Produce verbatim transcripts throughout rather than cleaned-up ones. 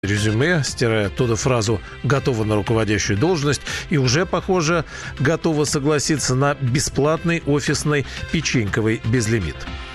резюме, стирая оттуда фразу «готова на руководящую должность» и уже, похоже, готова согласиться на бесплатный офисный печеньковый безлимит.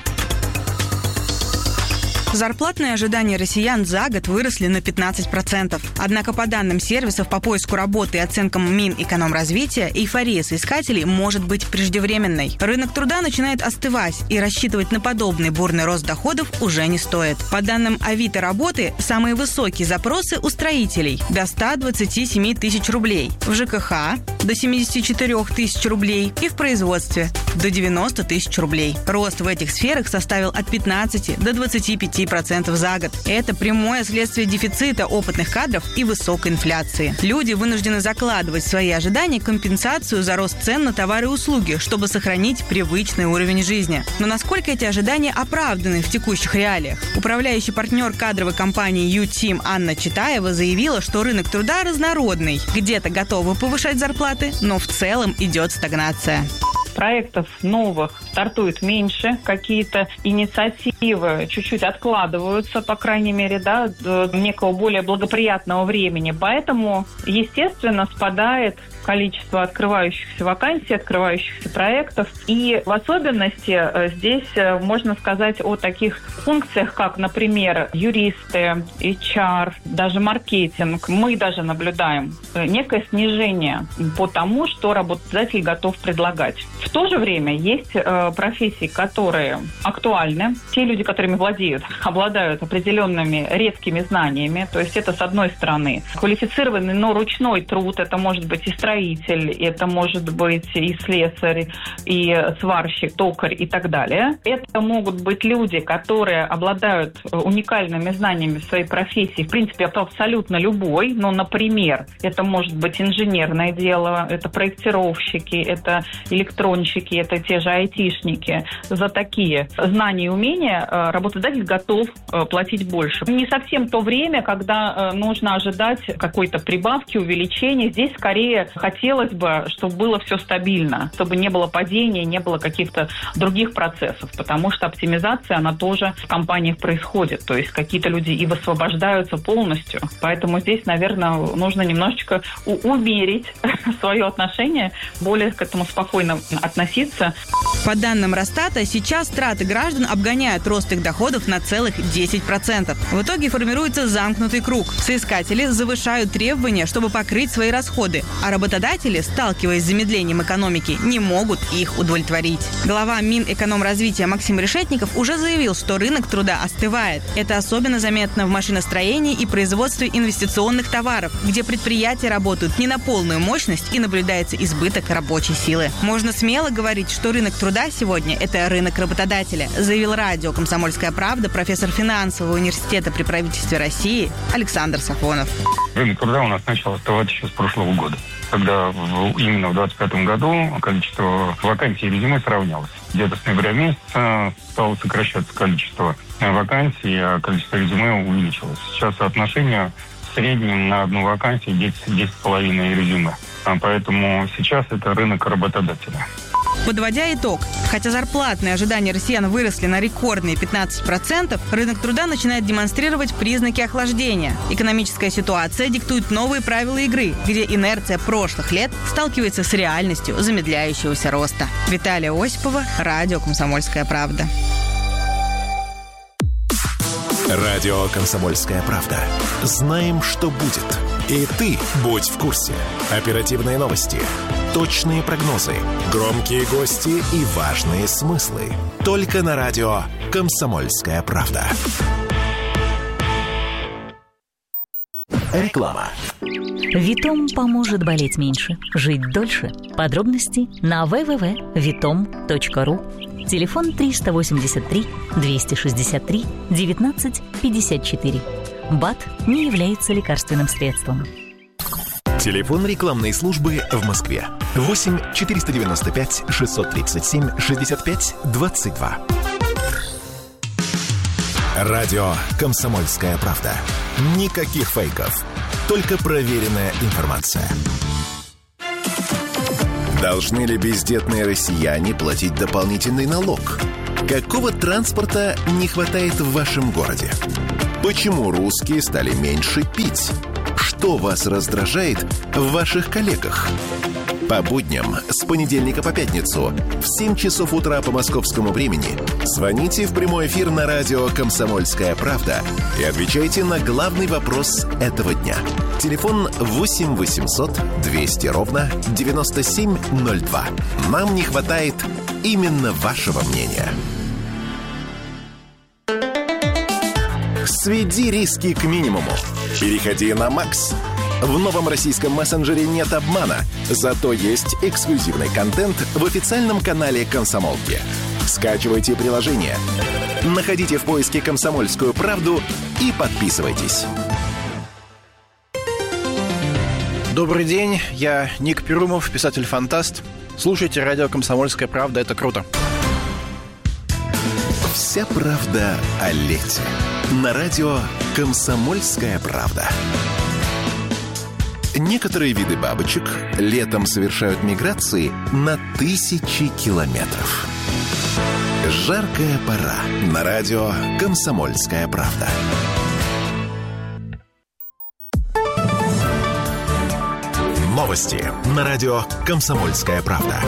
Зарплатные ожидания россиян за год выросли на пятнадцать процентов. Однако, по данным сервисов по поиску работы и оценкам Минэкономразвития, эйфория соискателей может быть преждевременной. Рынок труда начинает остывать, и рассчитывать на подобный бурный рост доходов уже не стоит. По данным Авито работы, самые высокие запросы у строителей – до ста двадцати семи тысяч рублей, в ЖКХ – до семидесяти четырёх тысяч рублей и в производстве – до девяноста тысяч рублей. Рост в этих сферах составил от пятнадцати до двадцати пяти процентов за год. Это прямое следствие дефицита опытных кадров и высокой инфляции. Люди вынуждены закладывать в свои ожидания компенсацию за рост цен на товары и услуги, чтобы сохранить привычный уровень жизни. Но насколько эти ожидания оправданы в текущих реалиях? Управляющий партнер кадровой компании ю-Тим Анна Читаева заявила, что рынок труда разнородный. Где-то готовы повышать зарплаты, но в целом идет стагнация. Проектов новых стартует меньше, какие-то инициативы чуть-чуть откладываются, по крайней мере, да, до некого более благоприятного времени. Поэтому, естественно, спадает количество открывающихся вакансий, открывающихся проектов. И в особенности здесь можно сказать о таких функциях, как, например, юристы, эйч ар, даже маркетинг. Мы даже наблюдаем некое снижение по тому, что работодатель готов предлагать. В то же время есть э, профессии, которые актуальны. Те люди, которыми владеют, обладают определенными редкими знаниями. То есть это, с одной стороны, квалифицированный, но ручной труд. Это может быть и строитель, это может быть и слесарь, и сварщик, токарь и так далее. Это могут быть люди, которые обладают уникальными знаниями в своей профессии. В принципе, абсолютно любой. Но, например, это может быть инженерное дело, это проектировщики, это электронщики, это те же айтишники. За такие знания и умения работодатель готов платить больше. Не совсем то время, когда нужно ожидать какой-то прибавки, увеличения. Здесь скорее хотелось бы, чтобы было все стабильно, чтобы не было падения, не было каких-то других процессов, потому что оптимизация, она тоже в компаниях происходит. То есть какие-то люди и высвобождаются полностью. Поэтому здесь, наверное, нужно немножечко умерить свое отношение, более к этому спокойно относиться. По данным Росстата, сейчас траты граждан обгоняют рост их доходов на целых десять процентов. В итоге формируется замкнутый круг. Соискатели завышают требования, чтобы покрыть свои расходы, а работодатели, сталкиваясь с замедлением экономики, не могут их удовлетворить. Глава Минэкономразвития Максим Решетников уже заявил, что рынок труда остывает. Это особенно заметно в машиностроении и производстве инвестиционных товаров, где предприятия работают не на полную мощность и наблюдается избыток рабочей силы. Можно смело говорить, что рынок труда сегодня – это рынок работодателя, заявил радио «Комсомольская правда» профессор финансового университета при правительстве России Александр Сафонов. Рынок труда у нас начал остывать еще с прошлого года, когда в, именно в двадцать пятом году количество вакансий и резюме сравнялось. Где-то с ноября месяца стало сокращаться количество вакансий, а количество резюме увеличилось. Сейчас соотношение в среднем на одну вакансию десять с половиной резюме. А поэтому сейчас это рынок работодателя. Подводя итог, хотя зарплатные ожидания россиян выросли на рекордные пятнадцать процентов, рынок труда начинает демонстрировать признаки охлаждения. Экономическая ситуация диктует новые правила игры, где инерция прошлых лет сталкивается с реальностью замедляющегося роста. Виталия Осипова, радио «Комсомольская правда». Радио «Комсомольская правда». Знаем, что будет. И ты будь в курсе. Оперативные новости, точные прогнозы, громкие гости и важные смыслы. Только на радио «Комсомольская правда». Реклама. Витом поможет болеть меньше, жить дольше. Подробности на дабл ю дабл ю дабл ю точка витом точка ру. Телефон триста восемьдесят три двести шестьдесят три девятнадцать пятьдесят четыре. БАД не является лекарственным средством. Телефон рекламной службы в Москве. восемь четыреста девяносто пять шестьсот тридцать семь шестьдесят пять двадцать два. Радио «Комсомольская правда». Никаких фейков. Только проверенная информация. Должны ли бездетные россияне платить дополнительный налог? Какого транспорта не хватает в вашем городе? Почему русские стали меньше пить? Что вас раздражает в ваших коллегах? По будням с понедельника по пятницу в семь часов утра по московскому времени звоните в прямой эфир на радио «Комсомольская правда» и отвечайте на главный вопрос этого дня. Телефон восемь восемьсот двести ровно девяносто семь ноль два. Нам не хватает именно вашего мнения. Сведи риски к минимуму. Переходи на Макс. В новом российском мессенджере нет обмана, зато есть эксклюзивный контент в официальном канале «Комсомолки». Скачивайте приложение, находите в поиске «Комсомольскую правду» и подписывайтесь. Добрый день, я Ник Перумов, писатель-фантаст. Слушайте радио «Комсомольская правда», это круто. Вся правда о лете. На радио «Комсомольская правда». Некоторые виды бабочек летом совершают миграции на тысячи километров. Жаркая пора. На радио «Комсомольская правда». Новости на радио «Комсомольская правда».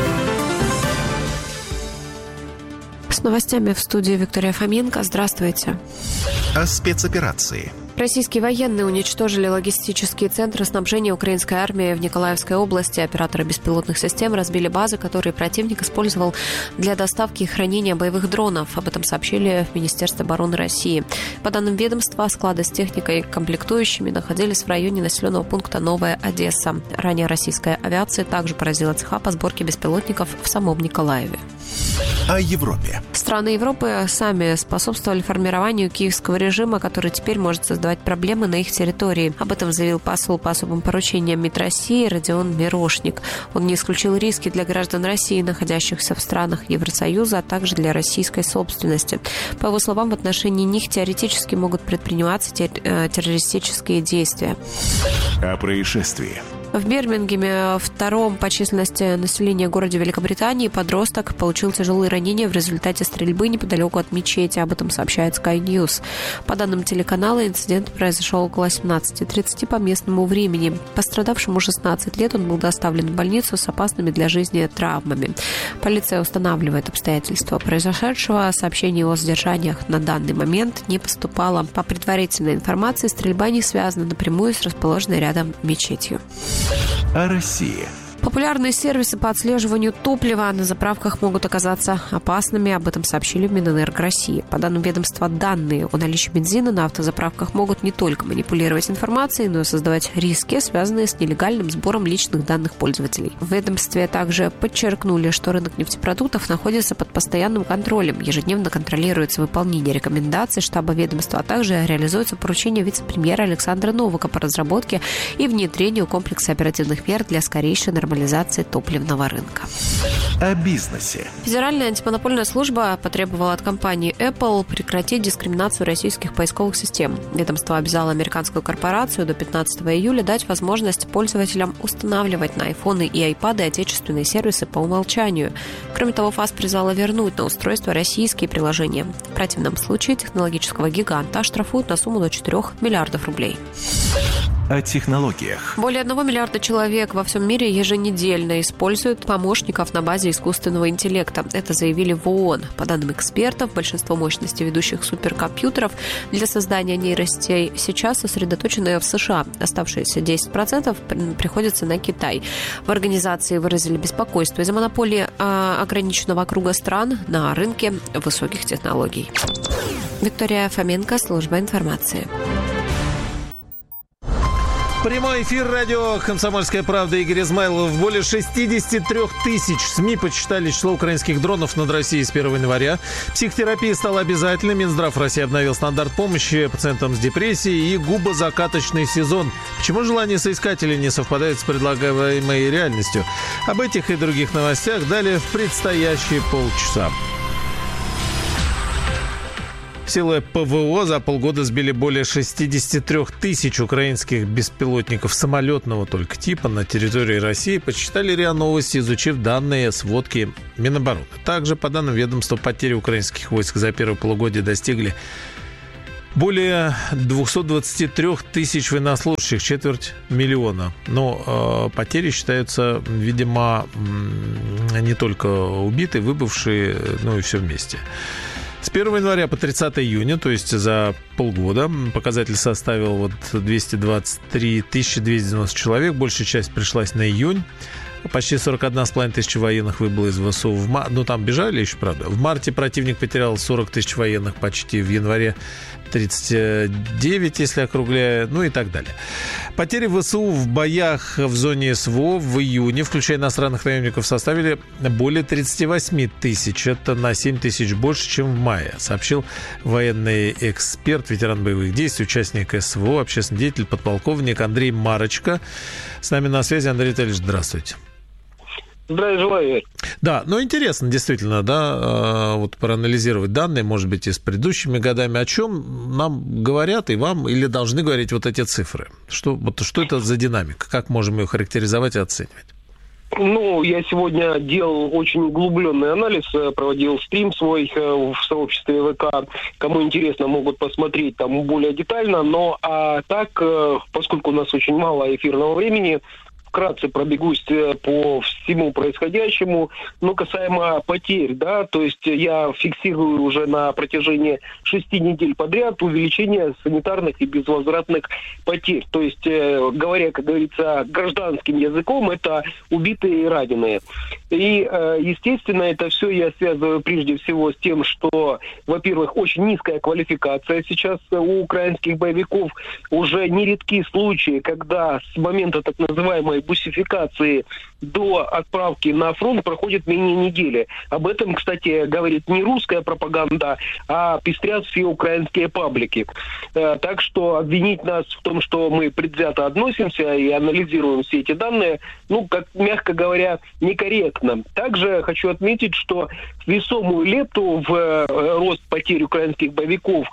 С новостями в студии Виктория Фоменко. Здравствуйте. О спецоперации. Российские военные уничтожили логистические центры снабжения украинской армии в Николаевской области. Операторы беспилотных систем разбили базы, которые противник использовал для доставки и хранения боевых дронов. Об этом сообщили в Министерстве обороны России. По данным ведомства, склады с техникой и комплектующими находились в районе населенного пункта Новая Одесса. Ранее российская авиация также поразила цеха по сборке беспилотников в самом Николаеве. О Европе. Страны Европы сами способствовали формированию киевского режима, который теперь может создавать проблемы на их территории. Об этом заявил посол по особым поручениям МИД России Родион Мирошник. Он не исключил риски для граждан России, находящихся в странах Евросоюза, а также для российской собственности. По его словам, в отношении них теоретически могут предприниматься террористические действия. О происшествии. В Бирмингеме, втором по численности населения городе Великобритании, подросток получил тяжелые ранения в результате стрельбы неподалеку от мечети. Об этом сообщает Sky News. По данным телеканала, инцидент произошел около семнадцати тридцати по местному времени. Пострадавшему шестнадцать лет, он был доставлен в больницу с опасными для жизни травмами. Полиция устанавливает обстоятельства произошедшего. Сообщений о задержаниях на данный момент не поступало. По предварительной информации, стрельба не связана напрямую с расположенной рядом мечетью. О России. Популярные сервисы по отслеживанию топлива на заправках могут оказаться опасными. Об этом сообщили в Минэнерго России. По данным ведомства, данные о наличии бензина на автозаправках могут не только манипулировать информацией, но и создавать риски, связанные с нелегальным сбором личных данных пользователей. В ведомстве также подчеркнули, что рынок нефтепродуктов находится под постоянным контролем. Ежедневно контролируется выполнение рекомендаций штаба ведомства, а также реализуется поручение вице-премьера Александра Новака по разработке и внедрению комплекса оперативных мер для скорейшей нормализации нормализации топливного рынка. О бизнесе. Федеральная антимонопольная служба потребовала от компании Apple прекратить дискриминацию российских поисковых систем. Ведомство обязало американскую корпорацию до пятнадцатого июля дать возможность пользователям устанавливать на айфоны и айпады отечественные сервисы по умолчанию. Кроме того, ФАС призвала вернуть на устройство российские приложения. В противном случае технологического гиганта оштрафуют на сумму до четырёх миллиардов рублей. О технологиях. Более одного миллиарда человек во всем мире еженедельно используют помощников на базе искусственного интеллекта. Это заявили в ООН. По данным экспертов, большинство мощности ведущих суперкомпьютеров для создания нейросетей сейчас сосредоточены в США. Оставшиеся десять процентов приходится на Китай. В организации выразили беспокойство из-за монополии ограниченного круга стран на рынке высоких технологий. Виктория Фоменко, служба информации. Прямой эфир радио «Комсомольская правда». Игорь Измайлов. Более шестьдесят три тысячи СМИ подсчитали число украинских дронов над Россией с первого января. Психотерапия стала обязательной. Минздрав России обновил стандарт помощи пациентам с депрессией и губозакаточный сезон. Почему желание соискателей не совпадает с предлагаемой реальностью? Об этих и других новостях далее в предстоящие полчаса. Силы ПВО за полгода сбили более шестьдесят три тысячи украинских беспилотников самолетного только типа на территории России, подсчитали РИА Новости, изучив данные сводки Минобороны. Также, по данным ведомства, потери украинских войск за первое полугодие достигли Более двести двадцать три тысяч военнослужащих, четверть миллиона. Но э, потери считаются, видимо, не только убитые, выбывшие, но и все вместе. С первого января по тридцатое июня, то есть за полгода, показатель составил вот двести двадцать три тысячи двести девяносто человек. Большая часть пришлась на июнь. Почти сорок одна с половиной тысячи военных выбыло из ВСУ. В мар... Ну, там бежали еще, правда. В марте противник потерял сорок тысяч военных почти. В январе тридцать девять, если округляя, ну и так далее. Потери ВСУ в боях в зоне СВО в июне, включая иностранных наемников, составили более тридцать восемь тысяч. Это на семь тысяч больше, чем в мае, сообщил военный эксперт, ветеран боевых действий, участник СВО, общественный деятель, подполковник Андрей Марочка. С нами на связи. Андрей Витальевич, здравствуйте. Здравия желаю. Да, ну интересно, действительно, да, вот проанализировать данные, может быть, и с предыдущими годами. О чем нам говорят и вам, или должны говорить вот эти цифры? Что, вот, что это за динамика? Как можем ее характеризовать и оценивать? Ну, я сегодня делал очень углубленный анализ, проводил стрим свой в сообществе ВК. Кому интересно, могут посмотреть там более детально. Но а так, поскольку у нас очень мало эфирного времени, вкратце пробегусь по всему происходящему. Но касаемо потерь, да, то есть я фиксирую уже на протяжении шести недель подряд увеличение санитарных и безвозвратных потерь. То есть, говоря, как говорится, гражданским языком, это убитые и раненые. И, естественно, это все я связываю прежде всего с тем, что, во-первых, очень низкая квалификация сейчас у украинских боевиков. Уже нередки случаи, когда с момента так называемой бусификации до отправки на фронт проходит менее недели. Об этом, кстати, говорит не русская пропаганда, а пестрят все украинские паблики. Так что обвинить нас в том, что мы предвзято относимся и анализируем все эти данные, ну, как, мягко говоря, некорректно. Также хочу отметить, что весомую лепту в рост потерь украинских боевиков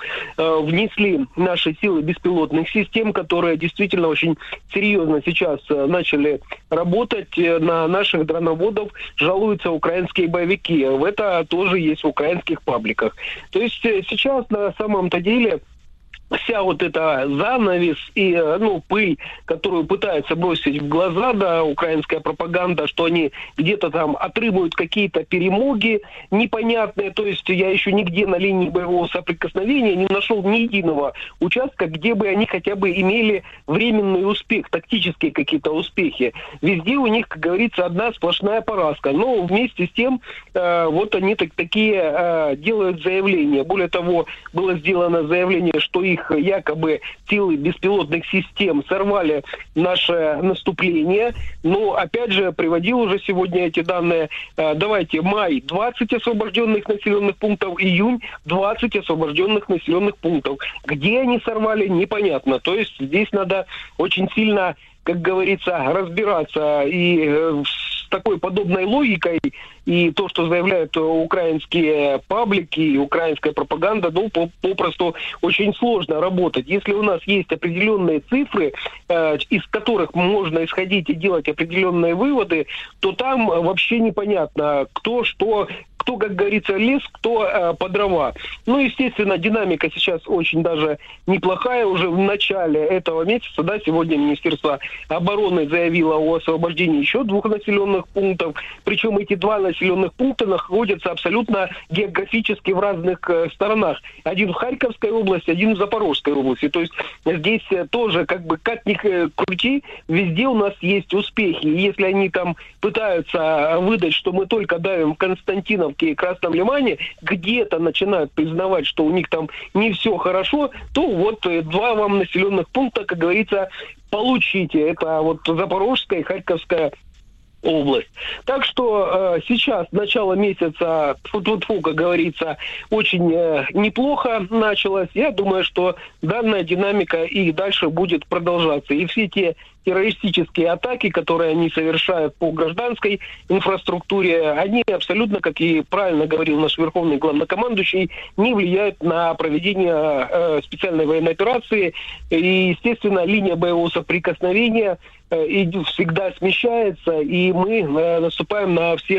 внесли наши силы беспилотных систем, которые действительно очень серьезно сейчас начали работать. На наших дроноводов жалуются украинские боевики. Это тоже есть в украинских пабликах. То есть сейчас на самом-то деле вся вот эта занавес и, ну, пыль, которую пытается бросить в глаза, да, украинская пропаганда, что они где-то там отрывают какие-то перемоги непонятные. То есть я еще нигде на линии боевого соприкосновения не нашел ни единого участка, где бы они хотя бы имели временный успех, тактические какие-то успехи. Везде у них, как говорится, одна сплошная поразка. Но вместе с тем, э, вот они так, такие э, делают заявления. Более того, было сделано заявление, что их якобы силы беспилотных систем сорвали наше наступление. Но, опять же, приводил уже сегодня эти данные. Давайте, май двадцать освобожденных населенных пунктов, июнь двадцать освобожденных населенных пунктов. Где они сорвали, непонятно. То есть здесь надо очень сильно, как говорится, разбираться. И с такой подобной логикой и то, что заявляют украинские паблики и украинская пропаганда, ну, попросту очень сложно работать. Если у нас есть определенные цифры, э, из которых можно исходить и делать определенные выводы, то там вообще непонятно, кто что, кто, как говорится, лес, кто э, по дрова. Ну, естественно, динамика сейчас очень даже неплохая. Уже в начале этого месяца, да, сегодня Министерство обороны заявило о освобождении еще двух населенных пунктов. Причем эти два населенных пункта находятся абсолютно географически в разных э, сторонах. Один в Харьковской области, один в Запорожской области. То есть здесь э, тоже, как бы, как ни э, крути, везде у нас есть успехи. И если они там пытаются выдать, что мы только давим в Константиновке и Красном Лимане, где-то начинают признавать, что у них там не все хорошо, то вот э, два вам населенных пункта, как говорится, получите. Это вот Запорожская и Харьковская область. Так что э, сейчас, начало месяца, фу-фу-фу, как говорится, очень э, неплохо началось. Я думаю, что данная динамика и дальше будет продолжаться. И все те террористические атаки, которые они совершают по гражданской инфраструктуре, они абсолютно, как и правильно говорил наш верховный главнокомандующий, не влияют на проведение э, специальной военной операции. И, естественно, линия боевого соприкосновения э, и всегда смещается, и мы э, наступаем на всех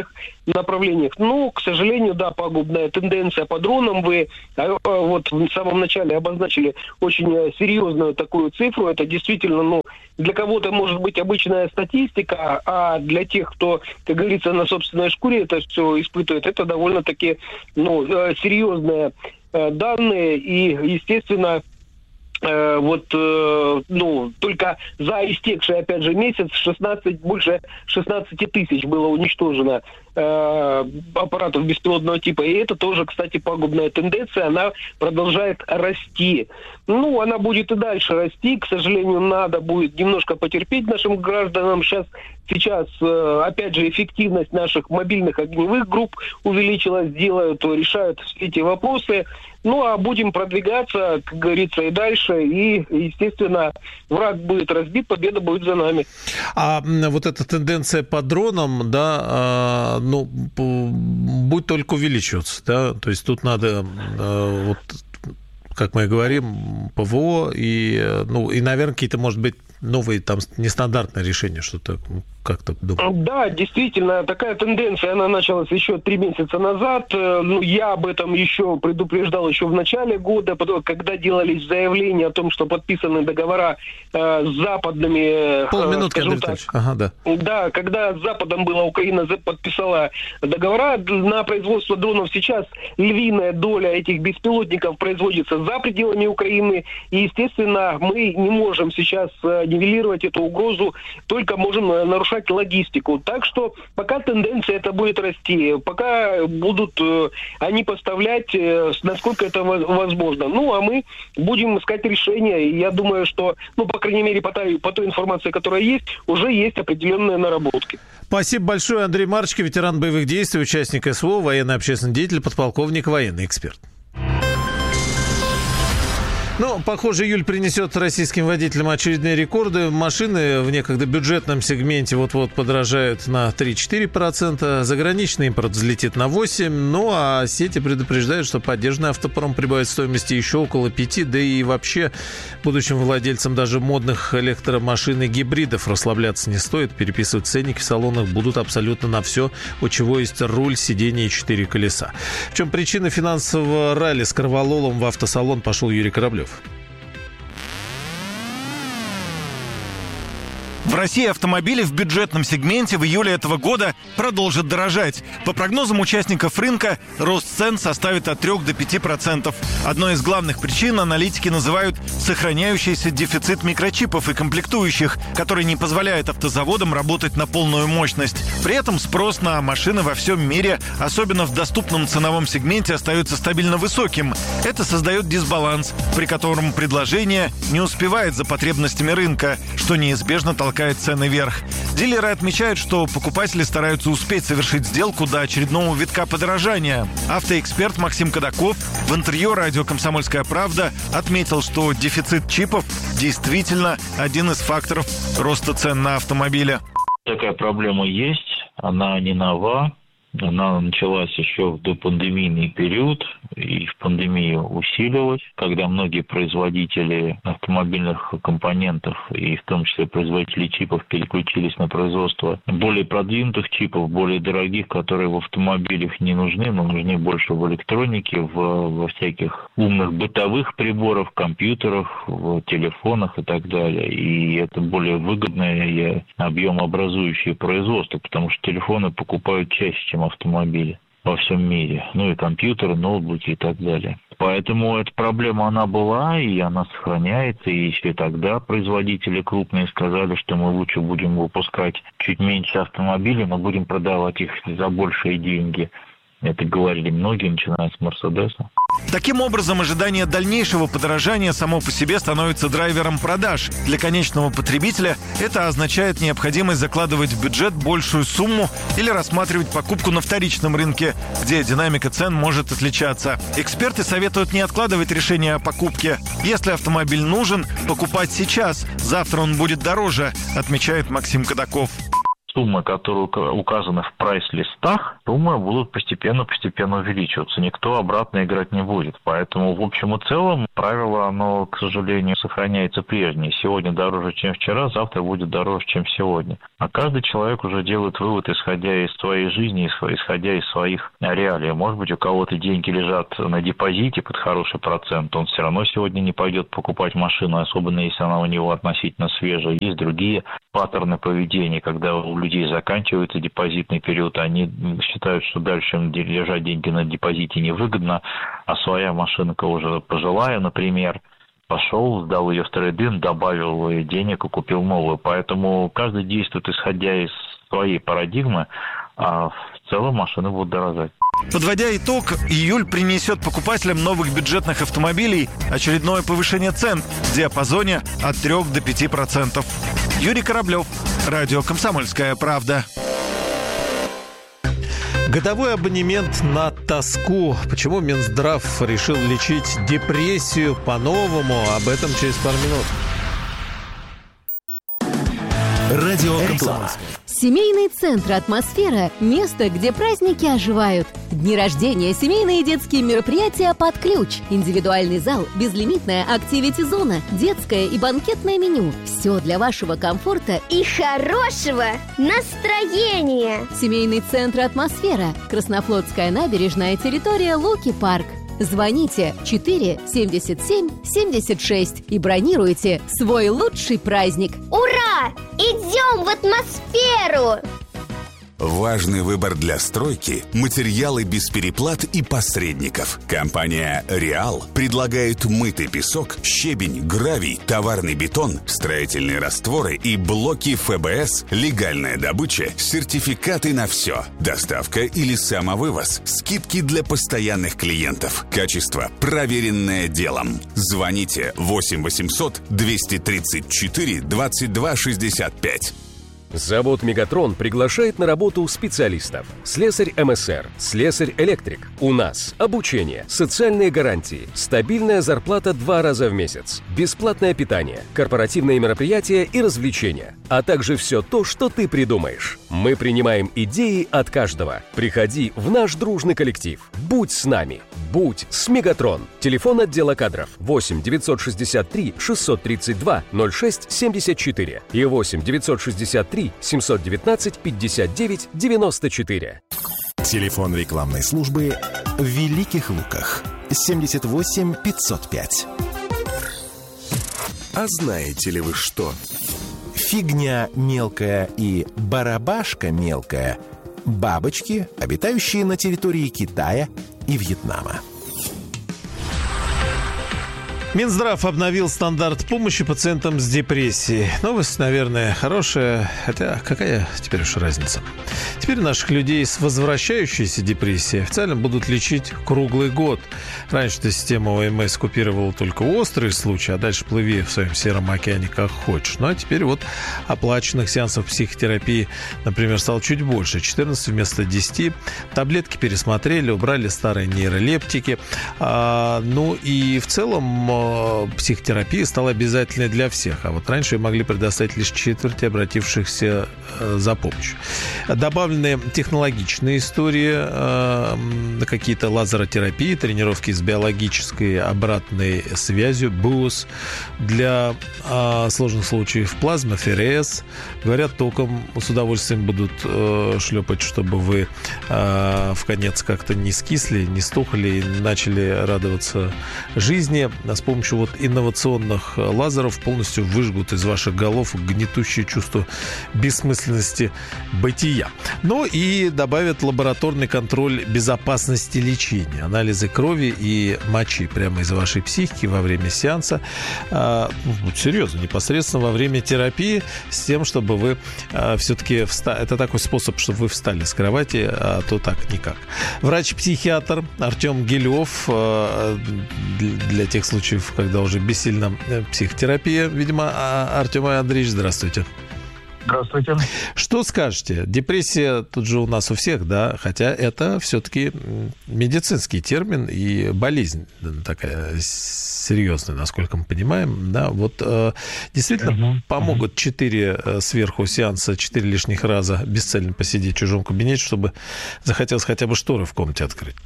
направлениях. Но, к сожалению, да, пагубная тенденция по дронам. Вы вот в самом начале обозначили очень серьезную такую цифру. Это действительно, ну, для кого-то может быть обычная статистика, а для тех, кто, как говорится, на собственной шкуре это все испытывает, это довольно-таки, ну, серьезные данные. И, естественно, вот, ну, только за истекший, опять же, месяц шестнадцать, больше шестнадцать тысяч было уничтожено аппаратов беспилотного типа. И это тоже, кстати, пагубная тенденция. Она продолжает расти. Ну, она будет и дальше расти. К сожалению, надо будет немножко потерпеть нашим гражданам. Сейчас, сейчас опять же, эффективность наших мобильных огневых групп увеличилась, делают, решают все эти вопросы. Ну, а будем продвигаться, как говорится, и дальше. И, естественно, враг будет разбит, победа будет за нами. А вот эта тенденция по дронам, да, ну, будет только увеличиваться, да? То есть тут надо, вот, как мы и говорим, ПВО и, ну, и, наверное, какие-то, может быть, новые там нестандартные решения, что-то, как-то думаю. Да, действительно, такая тенденция, она началась еще три месяца назад. Ну, я об этом еще предупреждал еще в начале года, потом, когда делались заявления о том, что подписаны договора э, с западными... Полминутки, Андрей так, Витальевич. Ага, да. Да, когда с Западом была, Украина подписала договора на производство дронов. Сейчас львиная доля этих беспилотников производится за пределами Украины. И, естественно, мы не можем сейчас нивелировать эту угрозу, только можем нарушать логистику. Так что пока тенденция это будет расти, пока будут э, они поставлять, э, насколько это возможно. Ну, а мы будем искать решения. И я думаю, что, ну, по крайней мере, по той, по той информации, которая есть, уже есть определенные наработки. Спасибо большое. Андрей Марченко, ветеран боевых действий, участник СВО, военный общественный деятель, подполковник, военный эксперт. Ну, похоже, июль принесет российским водителям очередные рекорды. Машины в некогда бюджетном сегменте вот-вот подорожают на три-четыре процента. Заграничный импорт взлетит на восемь процентов. Ну, а сети предупреждают, что поддержанный автопром прибавит стоимости еще около пяти процентов. Да и вообще, будущим владельцам даже модных электромашин и гибридов расслабляться не стоит. Переписывать ценники в салонах будут абсолютно на все, у чего есть руль, сиденье и четыре колеса. В чем причина финансового ралли с корвалолом в автосалон пошел Юрий Кораблев. В России автомобили в бюджетном сегменте в июле этого года продолжат дорожать. По прогнозам участников рынка, рост цен составит от трёх до пяти процентов. Одной из главных причин аналитики называют сохраняющийся дефицит микрочипов и комплектующих, который не позволяет автозаводам работать на полную мощность. При этом спрос на машины во всем мире, особенно в доступном ценовом сегменте, остается стабильно высоким. Это создает дисбаланс, при котором предложение не успевает за потребностями рынка, что неизбежно толкает цены вверх. Дилеры отмечают, что покупатели стараются успеть совершить сделку до очередного витка подорожания. Автоэксперт Максим Кадаков в интервью радио «Комсомольская правда» отметил, что дефицит чипов действительно один из факторов роста цен на автомобили. Такая проблема есть, она не нова. Она началась еще в допандемийный период и в пандемию усилилась, когда многие производители автомобильных компонентов и в том числе производители чипов переключились на производство более продвинутых чипов, более дорогих, которые в автомобилях не нужны, но нужны больше в электронике, в, во всяких умных бытовых приборах, компьютерах, в телефонах и так далее. И это более выгодное объемообразующее производство, потому что телефоны покупают чаще, чем автомобили во всем мире, ну и компьютеры, ноутбуки и так далее. Поэтому эта проблема, она была, и она сохраняется. И если тогда производители крупные сказали, что мы лучше будем выпускать чуть меньше автомобилей, но будем продавать их за большие деньги, это говорили многие, начиная с Мерседеса. Таким образом, ожидание дальнейшего подорожания само по себе становится драйвером продаж. Для конечного потребителя это означает необходимость закладывать в бюджет большую сумму или рассматривать покупку на вторичном рынке, где динамика цен может отличаться. Эксперты советуют не откладывать решение о покупке. Если автомобиль нужен, покупать сейчас. Завтра он будет дороже, отмечает Максим Кадаков. суммы, которые указаны в прайс-листах, суммы будут постепенно-постепенно увеличиваться. Никто обратно играть не будет. Поэтому, в общем и целом, правило, оно, к сожалению, сохраняется прежнее. Сегодня дороже, чем вчера, завтра будет дороже, чем сегодня. А каждый человек уже делает вывод, исходя из своей жизни, исходя из своих реалий. Может быть, у кого-то деньги лежат на депозите под хороший процент, он все равно сегодня не пойдет покупать машину, особенно если она у него относительно свежая. Есть другие паттерны поведения, когда у людей заканчивается депозитный период, они считают, что дальше им лежать деньги на депозите невыгодно, а своя машинка уже пожилая, например, пошел, сдал ее в трейд-ин, добавил денег и купил новую. Поэтому каждый действует, исходя из своей парадигмы, а в целом машины будут дорожать. Подводя итог, июль принесет покупателям новых бюджетных автомобилей очередное повышение цен в диапазоне от трёх до пяти процентов. Юрий Кораблев, радио «Комсомольская правда». Годовой абонемент на тоску. Почему Минздрав решил лечить депрессию по-новому? Об этом через пару минут. Радио «Реклама». Семейный центр «Атмосфера» – место, где праздники оживают. Дни рождения, семейные и детские мероприятия под ключ. Индивидуальный зал, безлимитная активити-зона, детское и банкетное меню. Все для вашего комфорта и хорошего настроения. Семейный центр «Атмосфера». Краснофлотская набережная, территория Луки-парк. Звоните четыре семьдесят семь семьдесят шесть и бронируйте свой лучший праздник. Ура! Идем в атмосферу! Важный выбор для стройки – материалы без переплат и посредников. Компания «Реал» предлагает мытый песок, щебень, гравий, товарный бетон, строительные растворы и блоки эф бэ эс, легальная добыча, сертификаты на все, доставка или самовывоз, скидки для постоянных клиентов, качество, проверенное делом. Звоните восемь восемьсот двести тридцать четыре двадцать два шестьдесят пять. Завод «Мегатрон» приглашает на работу специалистов. Слесарь эм эс эр, слесарь-электрик. У нас обучение, социальные гарантии, стабильная зарплата два раза в месяц, бесплатное питание, корпоративные мероприятия и развлечения, а также все то, что ты придумаешь. Мы принимаем идеи от каждого. Приходи в наш дружный коллектив. Будь с нами. Будь с «Мегатрон». Телефон отдела кадров восемь девятьсот шестьдесят три шестьсот тридцать два ноль шесть семьдесят четыре и восемь девятьсот шестьдесят три семьсот девятнадцать пятьдесят девять девяносто четыре. Телефон рекламной службы в Великих Луках семьдесят восемь пятьсот пять. А знаете ли вы что? Фигня мелкая и барабашка мелкая – бабочки, обитающие на территории Китая и Вьетнама. Минздрав обновил стандарт помощи пациентам с депрессией. Новость, наверное, хорошая, хотя какая теперь уж разница. Теперь наших людей с возвращающейся депрессией официально будут лечить круглый год. Раньше эта система о эм эс купировала только острые случаи, а дальше плыви в своем сером океане как хочешь. Ну а теперь вот оплаченных сеансов психотерапии, например, стало чуть больше. четырнадцать вместо десяти. Таблетки пересмотрели, убрали старые нейролептики. А, ну и в целом психотерапия стала обязательной для всех, а вот раньше ее могли предоставить лишь четверти обратившихся за помощью. Добавлены технологичные истории, какие-то лазеротерапии, тренировки с биологической обратной связью, БУС, для сложных случаев плазма, эф эр эс. Говорят, током с удовольствием будут шлепать, чтобы вы в конец как-то не скисли, не стухли и начали радоваться жизни. С помощью вот инновационных лазеров полностью выжгут из ваших голов гнетущее чувство бессмысленности бытия. Ну и добавят лабораторный контроль безопасности лечения. Анализы крови и мочи прямо из вашей психики во время сеанса. А, ну, серьезно, непосредственно во время терапии, с тем, чтобы вы а, все-таки встали. Это такой способ, чтобы вы встали с кровати, а то так никак. Врач-психиатр Артем Гилев а, для тех случаев, когда уже бессильна психотерапия, видимо, Артем Андреевич, здравствуйте. Здравствуйте. Что скажете? Депрессия тут же у нас у всех, да, хотя это все-таки медицинский термин и болезнь такая серьезная, насколько мы понимаем, да. Вот э, действительно uh-huh. помогут четыре uh-huh. сверху сеанса, четыре лишних раза бесцельно посидеть в чужом кабинете, чтобы захотелось хотя бы шторы в комнате открыть?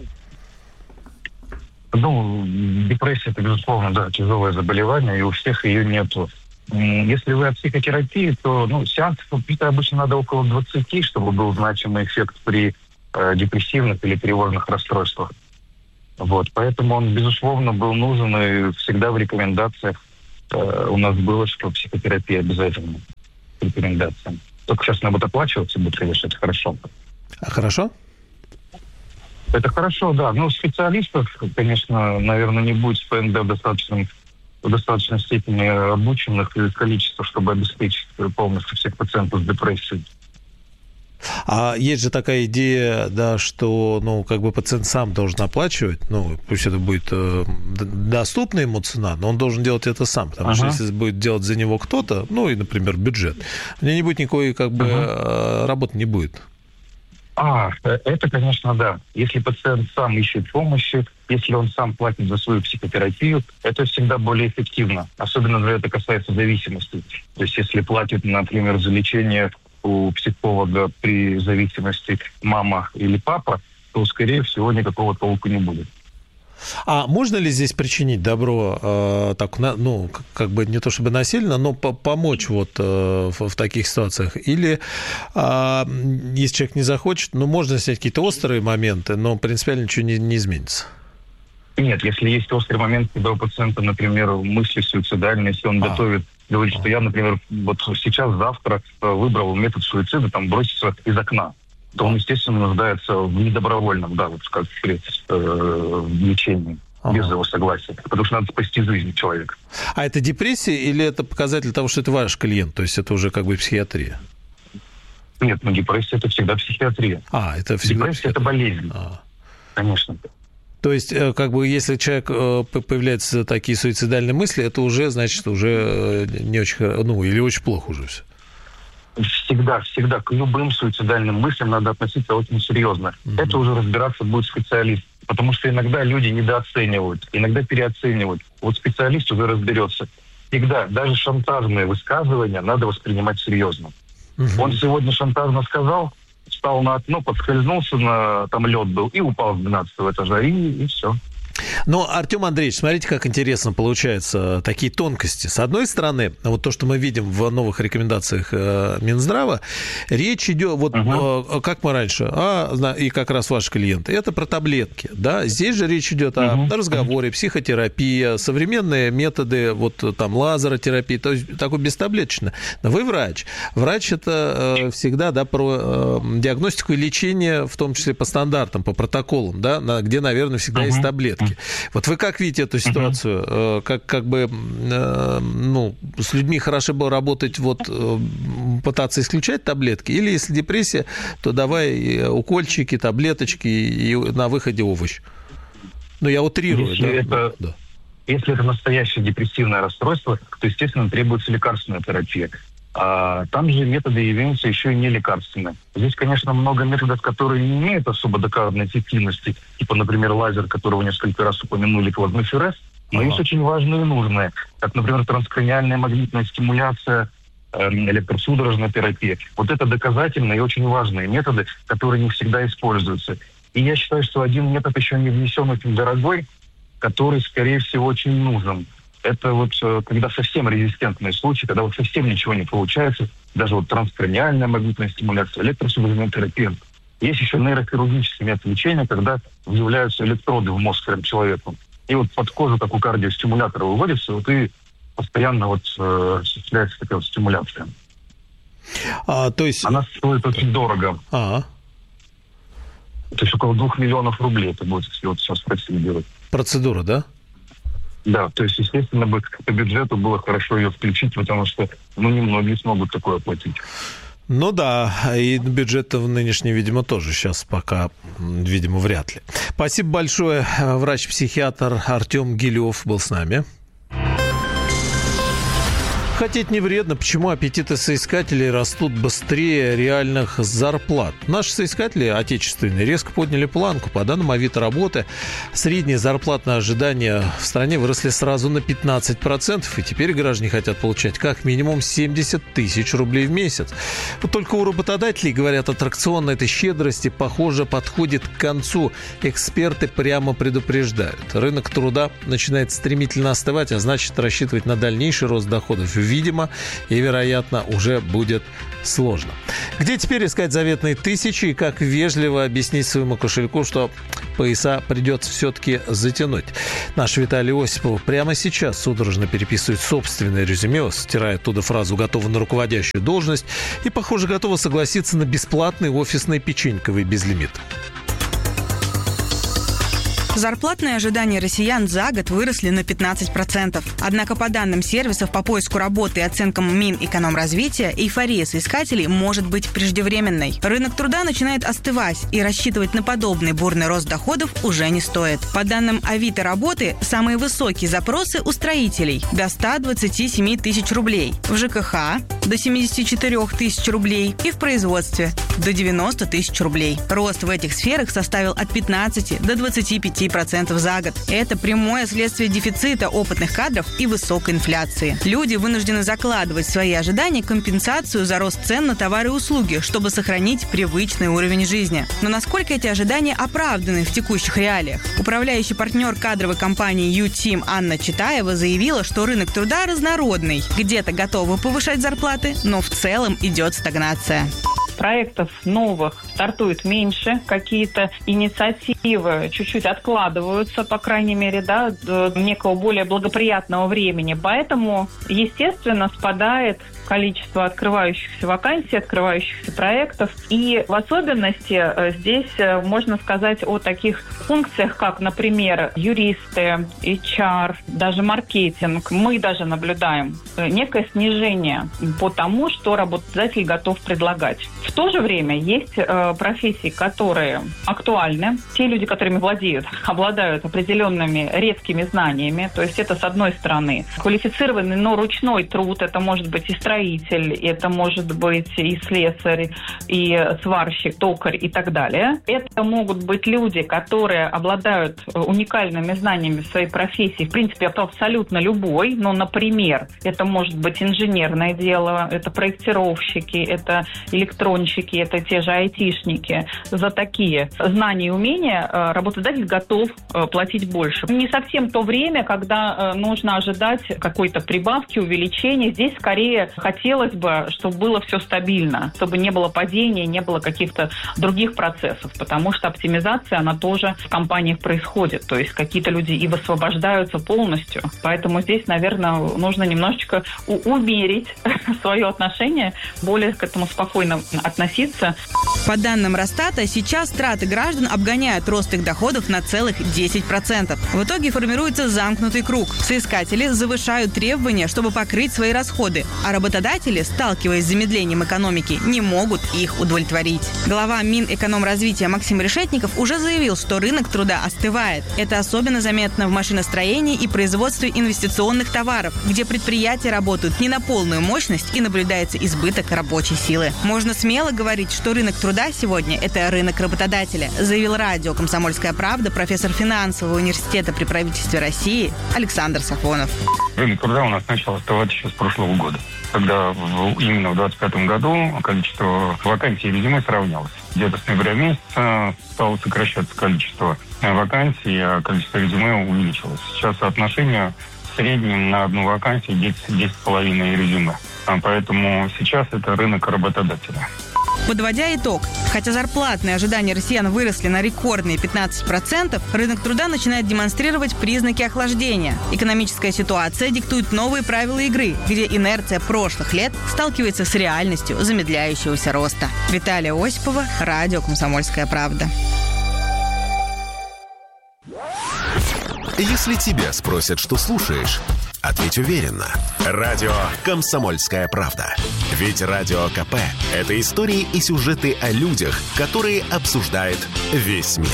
Ну, депрессия, это, безусловно, да, тяжелое заболевание, и у всех ее нету. Если вы о психотерапии, то ну, сеансов обычно надо около двадцати, чтобы был значимый эффект при э, депрессивных или тревожных расстройствах. Вот, поэтому он, безусловно, был нужен, и всегда в рекомендациях э, у нас было, что психотерапия обязательно рекомендациям. Только сейчас она будет оплачиваться, будет, конечно, это хорошо. А хорошо? Это хорошо, да. Ну, специалистов, конечно, наверное, не будет в ПНД в достаточном в достаточной степени обученных и количества, чтобы обеспечить полностью всех пациентов с депрессией. А есть же такая идея, да, что, ну, как бы пациент сам должен оплачивать, ну, пусть это будет э, доступна ему цена, но он должен делать это сам, потому ага. что если будет делать за него кто-то, ну, и, например, бюджет, у него не будет никакой, как бы, ага. работы не будет. А, это, конечно, да. Если пациент сам ищет помощи, если он сам платит за свою психотерапию, это всегда более эффективно. Особенно же это касается зависимости. То есть если платит, например, за лечение у психолога при зависимости мама или папа, то, скорее всего, никакого толку не будет. А можно ли здесь причинить добро, э, так, ну, как бы не то чтобы насильно, но по- помочь вот э, в, в таких ситуациях? Или э, если человек не захочет, ну, можно снять какие-то острые моменты, но принципиально ничего не, не изменится? Нет, если есть острый момент, когда у пациента, например, мысли суицидальные, если он а. готовит, говорит, что я, например, вот сейчас, завтра выбрал метод суицида, там, броситься из окна, то он, естественно, нуждается в недобровольном, да, вот как при э, лечении, ага. без его согласия. Потому что надо спасти жизнь человека. А это депрессия или это показатель того, что это ваш клиент? То есть это уже как бы психиатрия? Нет, ну депрессия – это всегда психиатрия. А, это всегда депрессия – это болезнь. А. Конечно. То есть, как бы, если человек появляются такие суицидальные мысли, это уже, значит, уже не очень, ну, или очень плохо уже все. Всегда, всегда к любым суицидальным мыслям надо относиться очень серьезно. Mm-hmm. Это уже разбираться будет специалист. Потому что иногда люди недооценивают, иногда переоценивают. Вот специалист уже разберется. Всегда, даже шантажные высказывания надо воспринимать серьезно. Mm-hmm. Он сегодня шантажно сказал, встал на окно, подскользнулся, на, там лед был, и упал с двенадцатого этажа, и, и все. Но, Артем Андреевич, смотрите, как интересно получаются такие тонкости. С одной стороны, вот то, что мы видим в новых рекомендациях Минздрава, речь идет, вот uh-huh. как мы раньше, а, и как раз ваши клиенты, это про таблетки, да, здесь же речь идет uh-huh. о разговоре, психотерапия, современные методы, вот там лазеротерапии, то есть такой бестаблеточно. Но вы врач. Врач это всегда, да, про диагностику и лечение, в том числе по стандартам, по протоколам, да, где, наверное, всегда uh-huh. есть таблетки. Вот вы как видите эту ситуацию? Uh-huh. Как, как бы, ну, с людьми хорошо было работать, вот, пытаться исключать таблетки? Или если депрессия, то давай укольчики, таблеточки и на выходе овощ? Ну, я утрирую. Если, да? это, Да. если это настоящее депрессивное расстройство, то, естественно, требуется лекарственная терапия. А там же методы являются еще и не лекарственные. Здесь, конечно, много методов, которые не имеют особо доказанной эффективности, типа, например, лазер, которого несколько раз упомянули, плазмоферез, но ага. есть очень важные и нужные, как, например, транскраниальная магнитная стимуляция, э, электросудорожная терапия. Вот это доказательные и очень важные методы, которые не всегда используются. И я считаю, что один метод еще не внесен, очень дорогой, который, скорее всего, очень нужен. Это вот когда совсем резистентные случаи, когда вот совсем ничего не получается, даже вот транскраниальная магнитная стимуляция, электросудорожная терапия. Есть еще нейрохирургический метод лечения, когда вживляются электроды в мозг человеку. И вот под кожу, как у кардиостимулятора, выводится, вот и постоянно вот э, осуществляется такая вот стимуляция. А, то есть... Она стоит очень дорого. А-а. То есть около двух миллионов рублей это будет, если вот сейчас в России делать. Процедура, да? Да, то есть, естественно, бы по бюджету было хорошо ее включить, потому что, ну, немногие смогут такое оплатить. Ну да, и бюджет в нынешний, видимо, тоже сейчас пока, видимо, вряд ли. Спасибо большое. Врач-психиатр Артем Гилев был с нами. Хотеть не вредно. Почему аппетиты соискателей растут быстрее реальных зарплат? Наши соискатели отечественные резко подняли планку. По данным Авито работы, средние зарплатные ожидания в стране выросли сразу на пятнадцать процентов. И теперь граждане хотят получать как минимум семьдесят тысяч рублей в месяц. Вот только у работодателей, говорят, аттракцион этой щедрости, похоже, подходит к концу. Эксперты прямо предупреждают. Рынок труда начинает стремительно остывать, а значит, рассчитывать на дальнейший рост доходов, видимо, и, вероятно, уже будет сложно. Где теперь искать заветные тысячи и как вежливо объяснить своему кошельку, что пояса придется все-таки затянуть? Наш Виталий Осипов прямо сейчас судорожно переписывает собственное резюме, стирая оттуда фразу «готова на руководящую должность» и, похоже, готова согласиться на бесплатный офисный печеньковый безлимит. Зарплатные ожидания россиян за год выросли на пятнадцать процентов. Однако по данным сервисов по поиску работы и оценкам Минэкономразвития, эйфория соискателей может быть преждевременной. Рынок труда начинает остывать, и рассчитывать на подобный бурный рост доходов уже не стоит. По данным Авито работы, самые высокие запросы у строителей – до ста двадцати семи тысяч рублей, в ЖКХ – до семидесяти четырёх тысяч рублей и в производстве – до девяноста тысяч рублей. Рост в этих сферах составил от пятнадцати до двадцати пяти процентов за год. Это прямое следствие дефицита опытных кадров и высокой инфляции. Люди вынуждены закладывать в свои ожидания компенсацию за рост цен на товары и услуги, чтобы сохранить привычный уровень жизни. Но насколько эти ожидания оправданы в текущих реалиях? Управляющий партнер кадровой компании «Ю-Тим» Анна Читаева заявила, что рынок труда разнородный. Где-то готовы повышать зарплаты, но в целом идет стагнация. Проектов новых стартует меньше, какие-то инициативы чуть-чуть откладываются, по крайней мере, да, до некого более благоприятного времени. Поэтому, естественно, спадает количество открывающихся вакансий, открывающихся проектов. И в особенности здесь можно сказать о таких функциях, как, например, юристы, эйч ар, даже маркетинг. Мы даже наблюдаем некое снижение по тому, что работодатель готов предлагать. В то же время есть э, профессии, которые актуальны. Те люди, которыми владеют, обладают определенными редкими знаниями. То есть это, с одной стороны, квалифицированный, но ручной труд. Это может быть и строитель, это может быть и слесарь, и сварщик, токарь и так далее. Это могут быть люди, которые обладают уникальными знаниями в своей профессии. В принципе, абсолютно любой. Но, например, это может быть инженерное дело, это проектировщики, это электронщики, это те же айтишники. За такие знания и умения работодатель готов платить больше. Не совсем то время, когда нужно ожидать какой-то прибавки, увеличения. Здесь скорее хотелось бы, чтобы было все стабильно, чтобы не было падения, не было каких-то других процессов, потому что оптимизация, она тоже в компаниях происходит. То есть какие-то люди и высвобождаются полностью. Поэтому здесь, наверное, нужно немножечко умерить свое отношение, более к этому спокойно относиться. По данным Росстата, сейчас траты граждан обгоняют рост их доходов на целых десять процентов. В итоге формируется замкнутый круг. Соискатели завышают требования, чтобы покрыть свои расходы, а работодатели, сталкиваясь с замедлением экономики, не могут их удовлетворить. Глава Минэкономразвития Максим Решетников уже заявил, что рынок труда остывает. Это особенно заметно в машиностроении и производстве инвестиционных товаров, где предприятия работают не на полную мощность и наблюдается избыток рабочей силы. Можно смело говорить, что рынок труда сегодня – это рынок работодателя, заявил радио «Комсомольская правда» профессор финансового университета при правительстве России Александр Сафонов. Рынок труда у нас начал оставаться еще с прошлого года, когда в, именно в двадцать пятом году количество вакансий и резюме сравнялось. Где-то с ноября месяца стало сокращаться количество вакансий, а количество резюме увеличилось. Сейчас соотношение в среднем на одну вакансию десять с половиной резюме. Поэтому сейчас это рынок работодателя. Подводя итог, хотя зарплатные ожидания россиян выросли на рекордные пятнадцать процентов, рынок труда начинает демонстрировать признаки охлаждения. Экономическая ситуация диктует новые правила игры, где инерция прошлых лет сталкивается с реальностью замедляющегося роста. Виталия Осипова, радио «Комсомольская правда». Если тебя спросят, что слушаешь, ответь уверенно. Радио «Комсомольская правда». Ведь Радио КП – это истории и сюжеты о людях, которые обсуждает весь мир.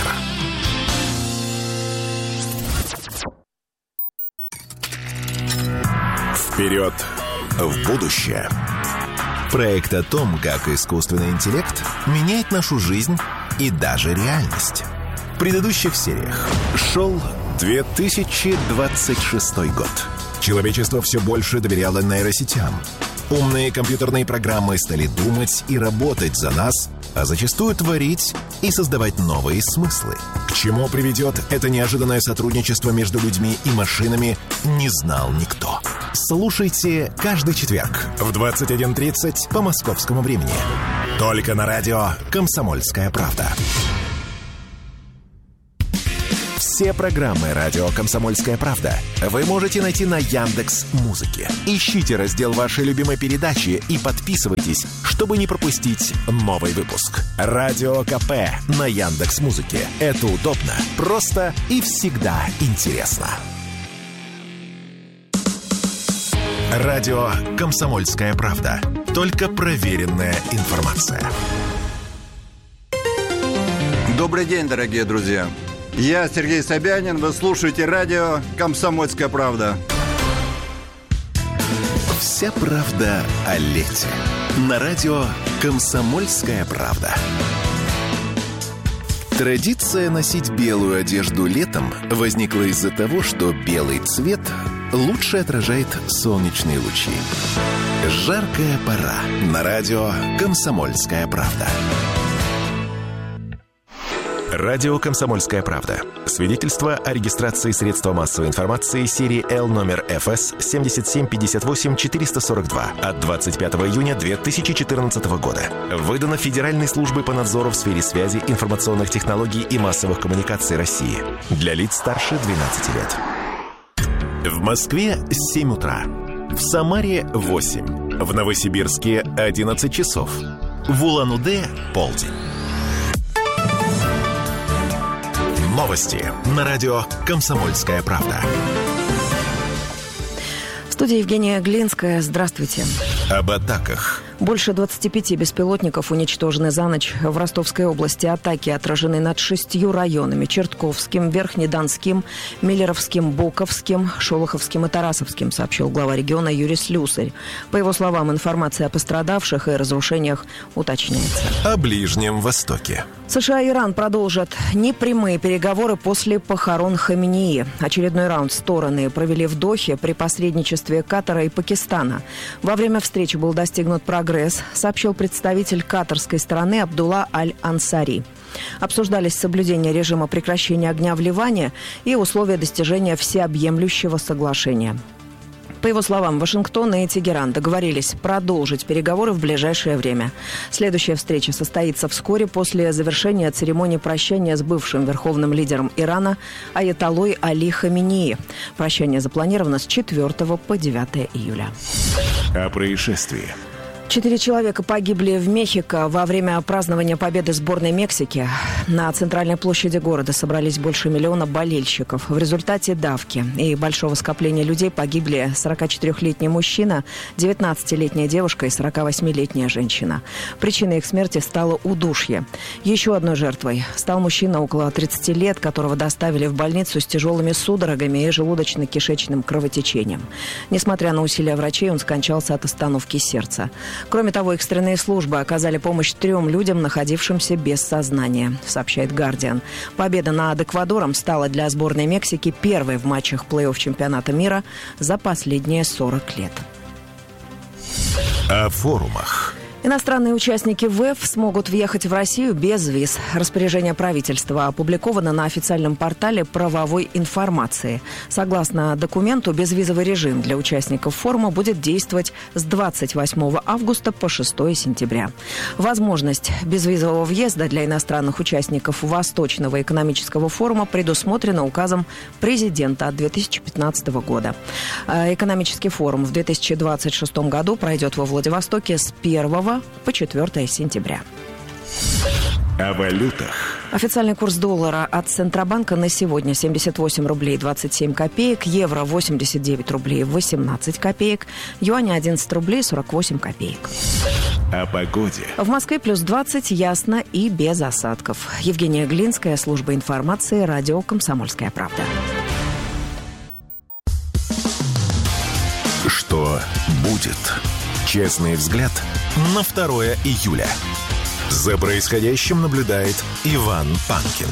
Вперед в будущее. Проект о том, как искусственный интеллект меняет нашу жизнь и даже реальность. В предыдущих сериях шел две тысячи двадцать шестой год. Человечество все больше доверяло нейросетям. Умные компьютерные программы стали думать и работать за нас, а зачастую творить и создавать новые смыслы. К чему приведет это неожиданное сотрудничество между людьми и машинами, не знал никто. Слушайте каждый четверг в двадцать один тридцать по московскому времени. Только на радио «Комсомольская правда». Все программы «Радио Комсомольская правда» вы можете найти на Яндекс.Музыке. Ищите раздел вашей любимой передачи и подписывайтесь, чтобы не пропустить новый выпуск. Радио КП на Яндекс.Музыке. Это удобно, просто и всегда интересно. Радио «Комсомольская правда». Только проверенная информация. Добрый день, дорогие друзья. Я Сергей Собянин, вы слушаете радио «Комсомольская правда». Вся правда о лете. На радио «Комсомольская правда». Традиция носить белую одежду летом возникла из-за того, что белый цвет лучше отражает солнечные лучи. Жаркая пора. На радио «Комсомольская правда». Радио «Комсомольская правда». Свидетельство о регистрации средства массовой информации серии Л номер эф эс семь семь пять восемь четыре сорок два от двадцать пятого июня две тысячи четырнадцатого года. Выдано Федеральной службой по надзору в сфере связи, информационных технологий и массовых коммуникаций России. Для лиц старше двенадцати лет. В Москве семь утра. В Самаре восемь. В Новосибирске одиннадцать часов. В Улан-Удэ полдень. Новости на радио «Комсомольская правда». В студии Евгения Глинская. Здравствуйте. Об атаках. Больше двадцати пяти беспилотников уничтожены за ночь в Ростовской области. Атаки отражены над шестью районами: Чертковским, Верхнедонским, Миллеровским, Боковским, Шолоховским и Тарасовским, сообщил глава региона Юрий Слюсарь. По его словам, информация о пострадавших и разрушениях уточняется. О Ближнем Востоке. США и Иран продолжат непрямые переговоры после похорон Хаменеи. Очередной раунд стороны провели в Дохе при посредничестве Катара и Пакистана. Во время встречи был достигнут прогресс, сообщил представитель катарской стороны Абдулла Аль-Ансари. Обсуждались соблюдение режима прекращения огня в Ливане и условия достижения всеобъемлющего соглашения. По его словам, Вашингтон и Тегеран договорились продолжить переговоры в ближайшее время. Следующая встреча состоится вскоре после завершения церемонии прощания с бывшим верховным лидером Ирана аятоллой Али Хаменеи. Прощание запланировано с четвёртого по девятое июля. О происшествии. Четыре человека погибли в Мехико во время празднования победы сборной Мексики. На центральной площади города собрались больше миллиона болельщиков. В результате давки и большого скопления людей погибли сорокачетырёхлетний мужчина, девятнадцатилетняя девушка и сорокавосьмилетняя женщина. Причиной их смерти стало удушье. Еще одной жертвой стал мужчина около тридцати лет, которого доставили в больницу с тяжелыми судорогами и желудочно-кишечным кровотечением. Несмотря на усилия врачей, он скончался от остановки сердца. Кроме того, экстренные службы оказали помощь трем людям, находившимся без сознания, сообщает «Гардиан». Победа над Эквадором стала для сборной Мексики первой в матчах плей-офф чемпионата мира за последние сорок лет. О форумах. Иностранные участники ВЭФ смогут въехать в Россию без виз. Распоряжение правительства опубликовано на официальном портале правовой информации. Согласно документу, безвизовый режим для участников форума будет действовать с двадцать восьмого августа по шестого сентября. Возможность безвизового въезда для иностранных участников Восточного экономического форума предусмотрена указом президента от две тысячи пятнадцатого года. Экономический форум в две тысячи двадцать шестом году пройдет во Владивостоке с первого по четвёртое сентября. О валютах. Официальный курс доллара от Центробанка на сегодня семьдесят восемь рублей двадцать семь копеек, евро восемьдесят девять рублей восемнадцать копеек, юань одиннадцать рублей сорок восемь копеек. О погоде. В Москве плюс двадцать, ясно и без осадков. Евгения Глинская, служба информации, радио «Комсомольская правда». Что будет? Честный взгляд на второе июля. За происходящим наблюдает Иван Панкин.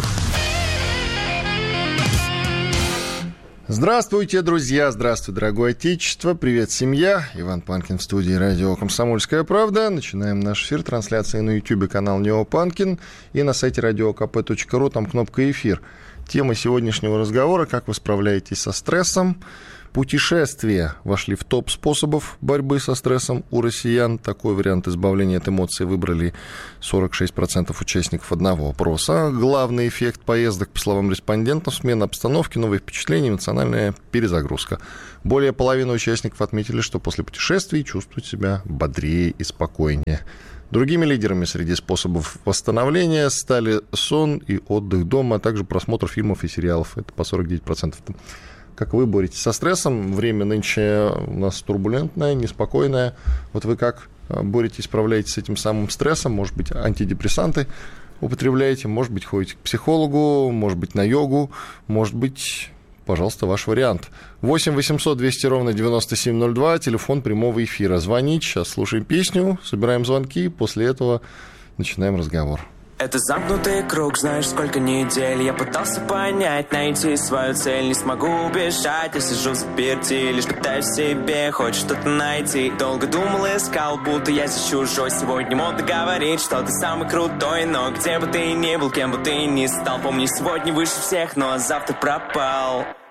Здравствуйте, друзья! Здравствуй, дорогое отечество! Привет, семья! Иван Панкин в студии радио «Комсомольская правда». Начинаем наш эфир, трансляции на YouTube, канал Нео Панкин и на сайте радио ка пэ точка ру, там кнопка «Эфир». Тема сегодняшнего разговора: как вы справляетесь со стрессом. Путешествия вошли в топ способов борьбы со стрессом у россиян. Такой вариант избавления от эмоций выбрали сорок шесть процентов участников одного опроса. Главный эффект поездок, по словам респондентов, смена обстановки, новые впечатления, эмоциональная перезагрузка. Более половины участников отметили, что после путешествий чувствуют себя бодрее и спокойнее. Другими лидерами среди способов восстановления стали сон и отдых дома, а также просмотр фильмов и сериалов. Это по сорок девять процентов. Как вы боретесь со стрессом? Время нынче у нас турбулентное, неспокойное. Вот вы как боретесь, справляетесь с этим самым стрессом? Может быть, антидепрессанты употребляете, может быть, ходите к психологу, может быть, на йогу, может быть, пожалуйста, ваш вариант. восемь восемьсот двести ровно девяносто семь ноль два, телефон прямого эфира. Звоните, сейчас слушаем песню, собираем звонки, после этого начинаем разговор. Это замкнутый круг, знаешь, сколько недель я пытался понять, найти свою цель. Не смогу убежать, я сижу в заперти, лишь пытаюсь в себе хоть что-то найти. Долго думал и искал, будто я здесь чужой. Сегодня модно говорить, что ты самый крутой, но где бы ты ни был, кем бы ты ни стал, помни, сегодня выше всех, но завтра пропал.